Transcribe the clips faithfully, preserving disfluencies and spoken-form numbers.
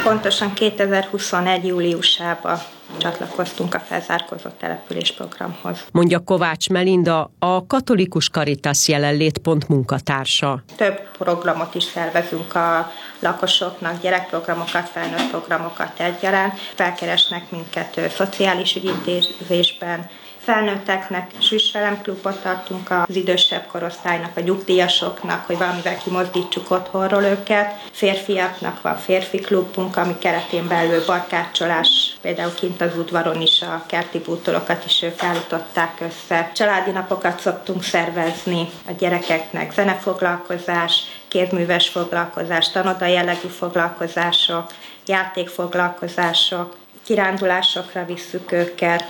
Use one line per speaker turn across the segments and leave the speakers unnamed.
Pontosan kétezer-huszonegy. júliusában csatlakoztunk a felzárkózott település programhoz.
Mondja Kovács Melinda, a Katolikus Caritas jelenlét pont munkatársa.
Több programot is szervezünk a lakosoknak, gyerekprogramokat, felnőtt programokat egyaránt. Felkeresnek minket szociális ügyintézésben, felnőtteknek Süsvelem klubot tartunk az idősebb korosztálynak, a nyugdíjasoknak, hogy valamivel kimozdítsuk otthonról őket. Férfiaknak van férfi klubunk, ami keretén belül barkácsolás, például kint az udvaron is a kerti bútorokat is ők állították össze. Családi napokat szoktunk szervezni a gyerekeknek, zenefoglalkozás, kézműves foglalkozás, tanoda jellegű foglalkozások, játékfoglalkozások, kirándulásokra visszük őket.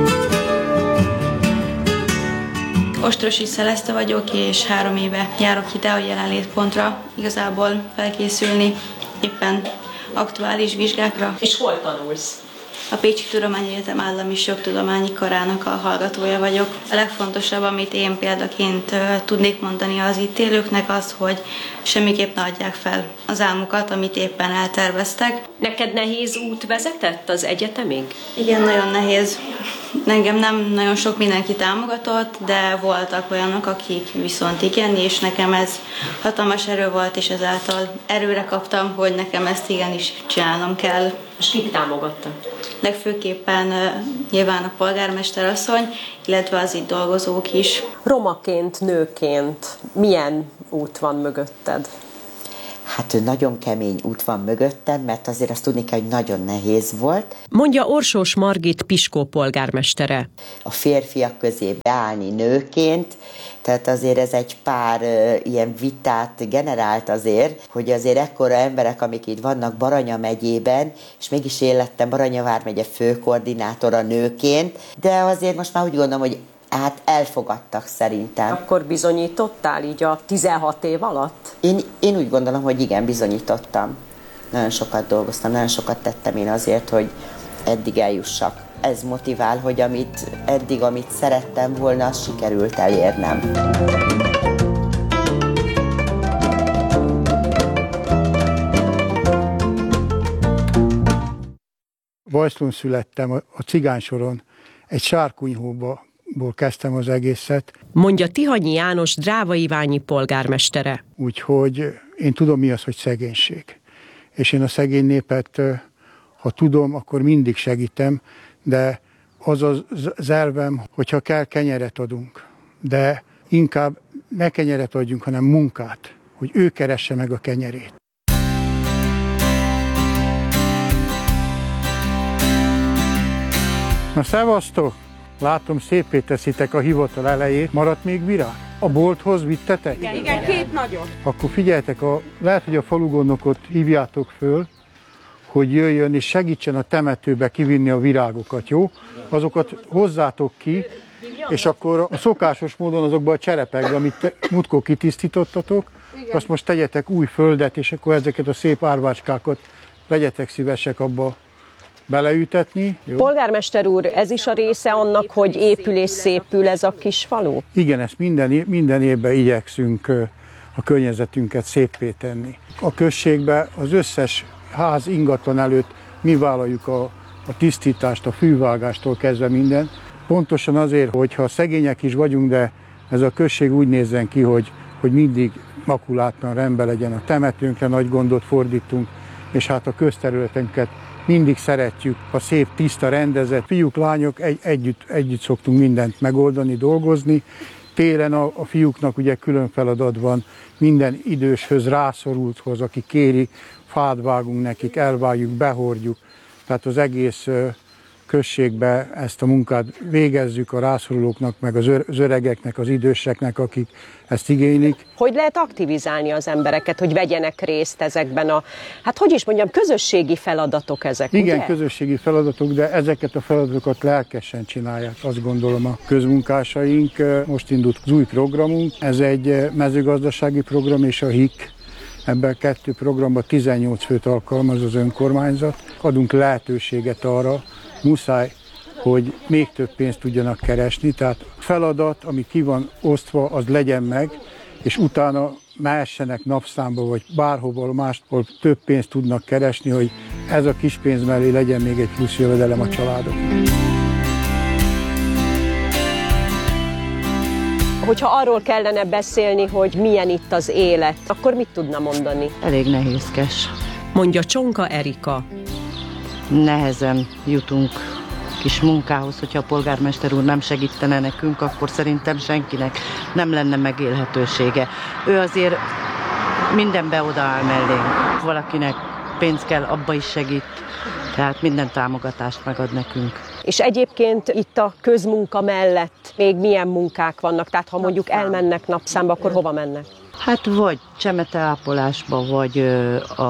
Ostrosi Szeleszte vagyok, és három éve járok ide a jelenlétpontra, igazából felkészülni éppen aktuális vizsgákra.
És hol tanulsz?
A Pécsi Tudományegyetem Állami Jogtudományi Karának a hallgatója vagyok. A legfontosabb, amit én példaként tudnék mondani az itt élőknek, az, hogy semmiképp ne adják fel az álmukat, amit éppen elterveztek.
Neked nehéz út vezetett az egyetemig?
Igen, nagyon nehéz. Engem nem nagyon sok mindenki támogatott, de voltak olyanok, akik viszont igen, és nekem ez hatalmas erő volt, és ezáltal erőre kaptam, hogy nekem ezt igenis csinálnom kell.
És kik támogattak?
Legfőképpen uh, nyilván a polgármester asszony, illetve az itt dolgozók is.
Romaként, nőként milyen út van mögötted?
Hát nagyon kemény út van mögöttem, mert azért azt tudni kell, hogy nagyon nehéz volt.
Mondja Orsós Margit Piskó polgármestere.
A férfiak közé beállni nőként, tehát azért ez egy pár uh, ilyen vitát generált azért, hogy azért ekkora emberek, amik itt vannak Baranya megyében, és mégis én lettem Baranya vármegye főkoordinátora nőként, de azért most már úgy gondolom, hogy hát elfogadtak szerintem.
Akkor bizonyítottál így a tizenhat év alatt?
Én, én úgy gondolom, hogy igen, bizonyítottam. Nagyon sokat dolgoztam, nagyon sokat tettem én azért, hogy eddig eljussak. Ez motivál, hogy amit eddig, amit szerettem volna, azt sikerült elérnem.
Vajszlón születtem, a cigánysoron, egy sárkunyhóba ból kezdtem az egészet.
Mondja Tihanyi János drávaiványi polgármestere.
Úgyhogy én tudom, mi az, hogy szegénység. És én a szegény népet, ha tudom, akkor mindig segítem, de az az elvem, hogyha kell, kenyeret adunk. De inkább ne kenyeret adjunk, hanem munkát, hogy ő keresse meg a kenyerét. Na, szevasztok! Látom, szépé teszitek a hivatal elejét. Maradt még virág? A bolthoz vittetek?
Igen, igen, két nagyot.
Akkor figyeljetek, a, lehet, hogy a falugondnokot hívjátok föl, hogy jöjjön és segítsen a temetőbe kivinni a virágokat, jó? Azokat hozzátok ki, és akkor a szokásos módon azokban a cserepekben, amit te, múltkor kitisztítottatok, azt most tegyetek új földet, és akkor ezeket a szép árvácskákat legyetek szívesek abba beleütetni. Jó?
Polgármester úr, ez is a része annak, hogy épül és szépül ez a kis falu?
Igen, ezt minden, minden évben igyekszünk a környezetünket széppé tenni. A községben az összes ház ingatlan előtt mi vállaljuk a, a tisztítást, a fűvágástól kezdve minden. Pontosan azért, hogyha szegények is vagyunk, de ez a község úgy nézzen ki, hogy, hogy mindig makulátlan rendben legyen a temetőnkre, nagy gondot fordítunk, és hát a közterületünket mindig szeretjük, a szép, tiszta, rendezett fiúk, lányok egy, együtt, együtt szoktunk mindent megoldani, dolgozni. Télen a, a fiúknak ugye külön feladat van, minden időshöz, rászorulthoz, aki kéri, fát vágunk nekik, elvágjuk, behordjuk. Tehát az egész községbe ezt a munkát végezzük a rászorulóknak, meg az öregeknek, az időseknek, akik ezt igénylik.
Hogy lehet aktivizálni az embereket, hogy vegyenek részt ezekben a, hát hogy is mondjam, közösségi feladatok ezek,
Igen,
ugye?
közösségi feladatok, de ezeket a feladatokat lelkesen csinálják, azt gondolom a közmunkásaink. Most indult az új programunk, ez egy mezőgazdasági program és a hik. Ebben a kettő programban tizennyolc főt alkalmaz az önkormányzat. Adunk lehetőséget arra, muszáj, hogy még több pénzt tudjanak keresni, tehát feladat, ami ki van osztva, az legyen meg, és utána mehessenek napszámba, vagy bárhova máshol több pénzt tudnak keresni, hogy ez a kis pénz mellé legyen még egy plusz jövedelem a családok.
Hogyha arról kellene beszélni, hogy milyen itt az élet, akkor mit tudna mondani?
Elég nehézkes.
Mondja Csonka Erika.
Nehezen jutunk kis munkához, hogyha a polgármester úr nem segítene nekünk, akkor szerintem senkinek nem lenne megélhetősége. Ő azért mindenbe odaáll mellénk. Valakinek pénz kell, abba is segít, tehát minden támogatást megad nekünk.
És egyébként itt a közmunka mellett még milyen munkák vannak? Tehát ha mondjuk elmennek napszámba, akkor hova mennek?
Hát vagy csemeteápolásba, vagy a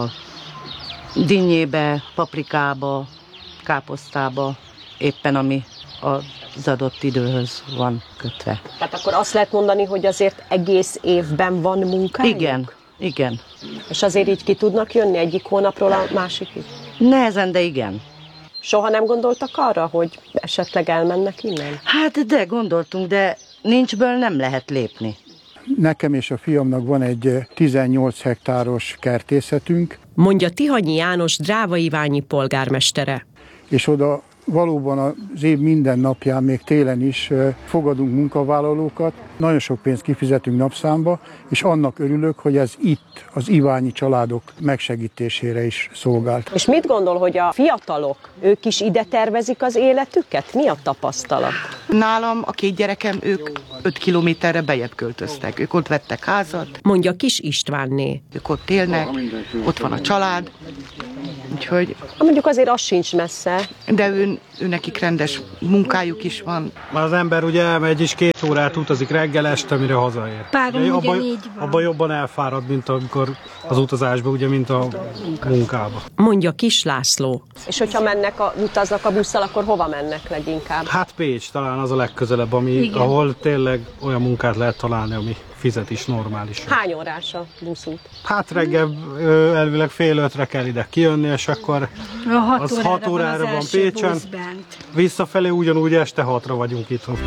dinnyébe, paprikába, káposztába, éppen ami az adott időhöz van kötve.
Tehát akkor azt lehet mondani, hogy azért egész évben van munkájuk?
Igen, igen.
És azért így ki tudnak jönni egyik hónapról a másikig?
Nehezen, de igen.
Soha nem gondoltak arra, hogy esetleg elmennek innen?
Hát de gondoltunk, de nincsből nem lehet lépni.
Nekem és a fiamnak van egy tizennyolc hektáros kertészetünk.
Mondja Tihanyi János drávaiványi polgármestere.
És oda valóban az év minden napján, még télen is fogadunk munkavállalókat. Nagyon sok pénzt kifizetünk napszámba, és annak örülök, hogy ez itt az iványi családok megsegítésére is szolgált.
És mit gondol, hogy a fiatalok, ők is ide tervezik az életüket? Mi a tapasztalat?
Nálam a két gyerekem, ők öt kilométerre bejebb költöztek. Ők ott vettek házat.
Mondja Kis Istvánné.
Ők ott élnek, ott van a család. Úgyhogy...
Mondjuk azért az sincs messze.
De ő, ő nekik rendes munkájuk is van.
Az ember ugye elmegy és két órát utazik reggel este, mire hazaér.
Párom
abban,
ugyanígy van.
Abban jobban elfárad, mint amikor az utazásban, ugye, mint a munkába.
Mondja Kis László. És hogyha mennek, a, utaznak a busszal, akkor hova mennek leginkább?
Hát Pécs talán az a legközelebb, ami, ahol tényleg olyan munkát lehet találni, ami fizet is normális.
Hány órás a buszút?
Hát reggel elvileg fél ötre kell ide kijönni, és akkor
hat
az
órára
hat órára
van,
van
az
Pécsen. Visszafelé ugyanúgy este hatra vagyunk itthon.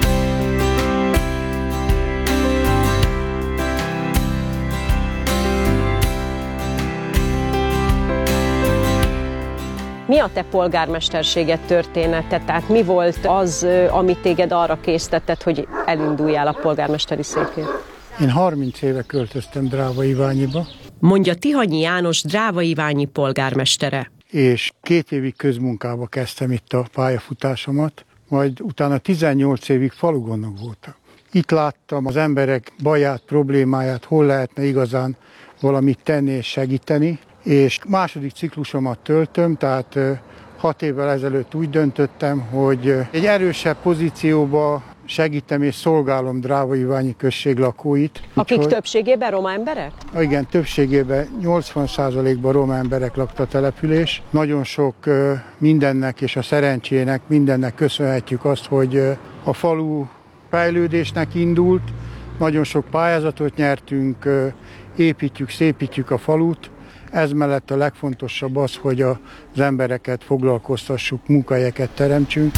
Mi a te polgármesterséged története? Tehát mi volt az, ami téged arra késztetett, hogy elinduljál a polgármesteri székért?
Én harminc éve költöztem Drávaiványiba.
Mondja Tihanyi János drávaiványi polgármestere.
És két évig közmunkába kezdtem itt a pályafutásomat, majd utána tizennyolc évig falugondnok voltam. Itt láttam az emberek baját, problémáját, hol lehetne igazán valamit tenni és segíteni, és második ciklusomat töltöm, tehát hat évvel ezelőtt úgy döntöttem, hogy egy erősebb pozícióba segítem és szolgálom Drávaiványi község lakóit.
Akik
úgyhogy,
többségében roma emberek?
Igen, többségében nyolcvan százalékban roma emberek lakta a település. Nagyon sok mindennek és a szerencsének, mindennek köszönhetjük azt, hogy a falu fejlődésnek indult, nagyon sok pályázatot nyertünk, építjük, szépítjük a falut. Ez mellett a legfontosabb az, hogy az embereket foglalkoztassuk, munkahelyeket teremtsünk.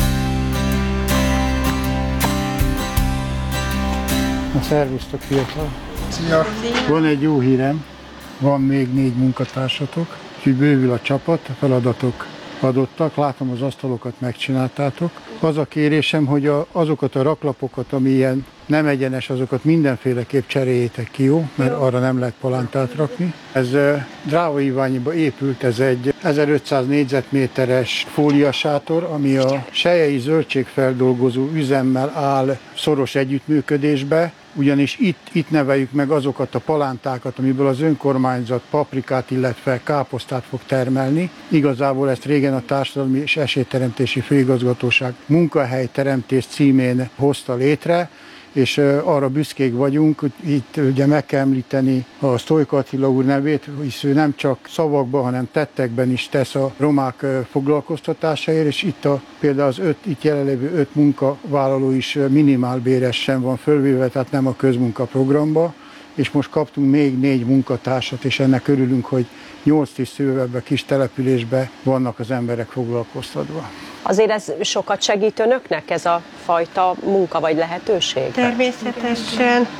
Na, szervusztok, fiatal! Szia! Van egy jó hírem, van még négy munkatársatok, úgyhogy bővül a csapat, a feladatok adottak, látom az asztalokat megcsináltátok. Az a kérésem, hogy a, azokat a raklapokat, ami ilyen nem egyenes, azokat mindenféleképp cseréljétek ki, jó? Mert arra nem lehet palántát rakni. Ez Drávaiványiba épült, ez egy ezerötszáz négyzetméteres fóliasátor, ami a selyei zöldségfeldolgozó üzemmel áll szoros együttműködésbe, ugyanis itt, itt neveljük meg azokat a palántákat, amiből az önkormányzat paprikát, illetve káposztát fog termelni. Igazából ezt régen a Társadalmi és Esélyteremtési Főigazgatóság munkahelyteremtés címén hozta létre, és arra büszkék vagyunk, hogy itt ugye meg kell említeni a Sztojka Attila úr nevét, hisz ő nem csak szavakban, hanem tettekben is tesz a romák foglalkoztatásáért, és itt a, például az öt, itt jelenlévő öt munkavállaló is minimálbéresen van fölvéve, tehát nem a közmunkaprogramba, és most kaptunk még négy munkatársat, és ennek örülünk, hogy nyolc tisztővebben a kis településben vannak az emberek foglalkoztatva.
Azért ez sokat segít önöknek, ez a fajta munka vagy lehetőség?
Természetesen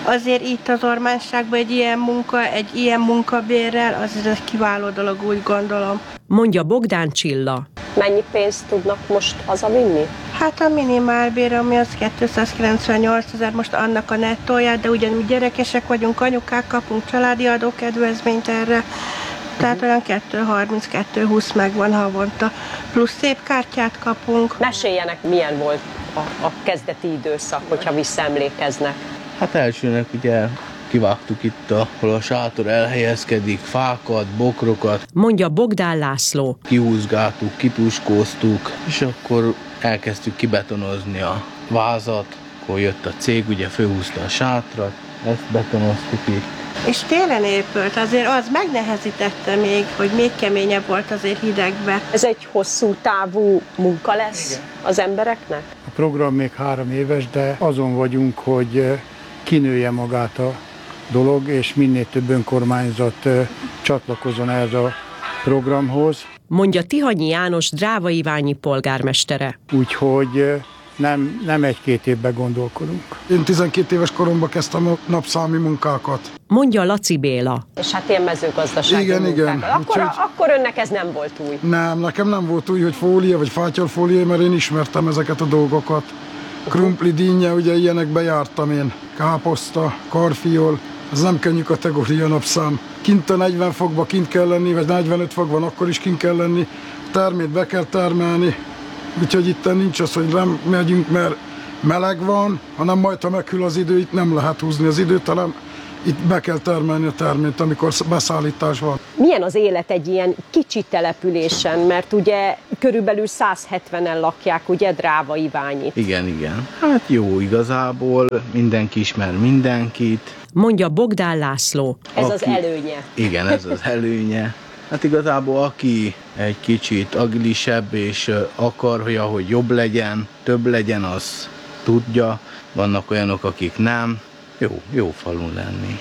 Azért itt az Ormánságban egy ilyen munka, egy ilyen munkabérrel, az egy kiváló dolog, úgy gondolom.
Mondja Bogdán Csilla. Mennyi pénzt tudnak most hazavinni?
Hát a minimálbér, ami az kétszázkilencvennyolc ezer, most annak a nettóját, de ugyan mi gyerekesek vagyunk, anyukák, kapunk családi adókedvezményt erre, tehát olyan kettő harminc kettő húsz megvan havonta, plusz szép kártyát kapunk.
Meséljenek, milyen volt a, a kezdeti időszak, hogyha visszaemlékeznek.
Hát elsőnek ugye kivágtuk itt, ahol a sátor elhelyezkedik, fákat, bokrokat.
Mondja Bogdán László.
Kihúzgáltuk, kituskóztuk, és akkor elkezdtük kibetonozni a vázat, akkor jött a cég, ugye fölhúzta a sátrat, ezt betonoztuk itt.
És télen épült, azért az megnehezítette még, hogy még keményebb volt azért hidegbe.
Ez egy hosszú távú munka lesz az embereknek?
A program még három éves, de azon vagyunk, hogy kinője magát a dolog, és minél több önkormányzat csatlakozzon ehhez a programhoz.
Mondja Tihanyi János drávaiványi polgármestere.
Úgyhogy nem, nem egy-két évben gondolkodunk.
Én tizenkét éves koromban kezdtem a napszámi munkákat.
Mondja Laci Béla. És hát ilyen mezőgazdasági
igen,
munkákat.
igen.
Akkor,
Úgyhogy...
akkor önnek ez nem volt új?
Nem, nekem nem volt új, hogy fólia vagy fátyolfólia, mert én ismertem ezeket a dolgokat. Krumpli, dinnye, ugye ilyenekbe jártam én. Káposzta, karfiol, ez nem könnyű kategória napszám. Kint a negyven fokban kint kell lenni, vagy negyvenöt fokban akkor is kint kell lenni. Termét be kell termelni, úgyhogy itt nincs az, hogy nem megyünk, mert meleg van, hanem majd, ha meghűl az idő, itt nem lehet húzni az időt, hanem itt be kell termelni a termét, amikor beszállítás van.
Milyen az élet egy ilyen kicsi településen, mert ugye körülbelül száz hetvenen lakják, ugye Drávaiványit?
Igen, igen. Hát jó igazából, mindenki ismer mindenkit.
Mondja Bogdán László. Ez
aki,
az előnye.
Igen, ez az előnye. Hát igazából aki egy kicsit agilisebb és akar, hogy ahogy jobb legyen, több legyen, az tudja. Vannak olyanok, akik nem. Jó, jó falun lenni.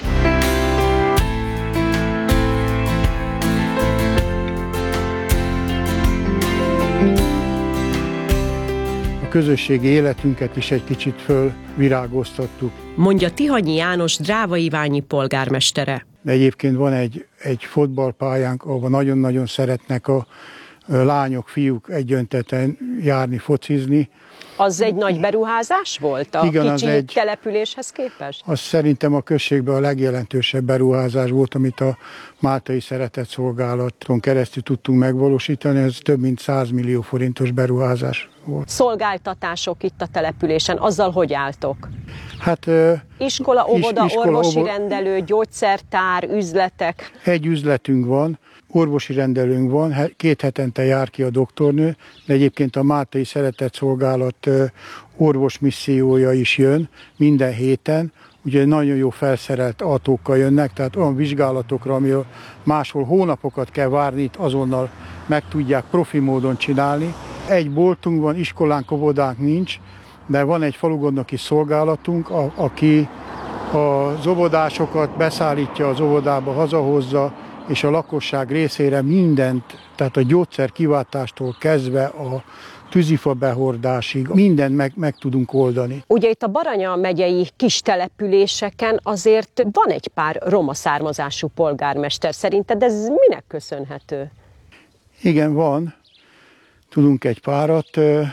A közösségi életünket is egy kicsit fölvirágoztattuk.
Mondja Tihanyi János drávaiványi polgármestere.
De egyébként van egy, egy fotballpályánk, ahol nagyon-nagyon szeretnek a lányok, fiúk egyönteten járni, focizni.
Az egy nagy beruházás volt a
igen,
kicsi
egy,
településhez képest?
Az szerintem a községben a legjelentősebb beruházás volt, amit a Máltai Szeretett Szolgálaton keresztül tudtunk megvalósítani. Ez több mint száz millió forintos beruházás volt.
Szolgáltatások itt a településen, azzal hogy álltok?
Hát,
iskola, óvoda,
is, iskola,
orvosi
óvo...
rendelő, gyógyszertár, üzletek?
Egy üzletünk van, orvosi rendelőnk van, két hetente jár ki a doktornő, de egyébként a Máltai Szeretett Szolgálat orvosmissziója is jön minden héten, ugye nagyon jó felszerelt autókkal jönnek, tehát olyan vizsgálatokra, ami máshol hónapokat kell várni, itt azonnal meg tudják profi módon csinálni. Egy boltunk van, iskolánk, óvodánk nincs, de van egy falugondnoki szolgálatunk, a, aki az óvodásokat beszállítja az óvodába, hazahozza, és a lakosság részére mindent, tehát a gyógyszer kiváltástól kezdve a tűzifa behordásig, mindent meg, meg tudunk oldani.
Ugye itt a Baranya megyei kis településeken azért van egy pár roma származású polgármester. Szerinted ez minek köszönhető?
Igen, van. Tudunk egy párat.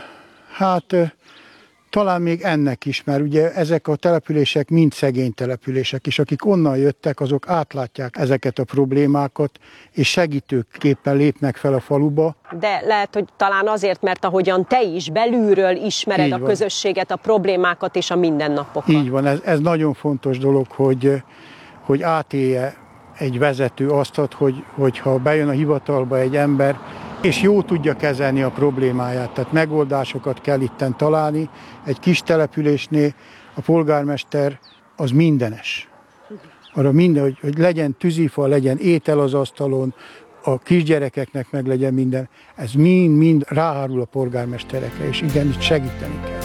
Hát talán még ennek is, mert ugye ezek a települések mind szegény települések, és akik onnan jöttek, azok átlátják ezeket a problémákat, és segítőképpen lépnek fel a faluba.
De lehet, hogy talán azért, mert ahogyan te is belülről ismered így a van. Közösséget, a problémákat és a mindennapokat.
Így van, ez, ez nagyon fontos dolog, hogy, hogy átélje egy vezető azt, hogy, hogyha bejön a hivatalba egy ember, és jó tudja kezelni a problémáját, tehát megoldásokat kell itten találni. Egy kis településnél a polgármester az mindenes. Arra minden, hogy, hogy legyen tűzifa, legyen étel az asztalon, a kisgyerekeknek meg legyen minden. Ez mind-mind ráhárul a polgármesterekre, és igenis segíteni kell.